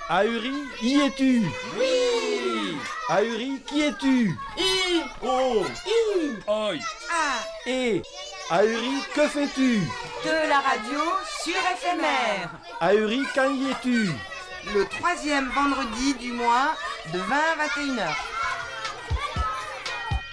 Ahuri, y es-tu? Oui. Ahuri, qui es-tu? I. Oh. I. Oi. A. Et Ahuri, que fais-tu? De la radio sur éphémère. Ahuri, quand y es-tu? Le troisième vendredi du mois de 20 à 21h.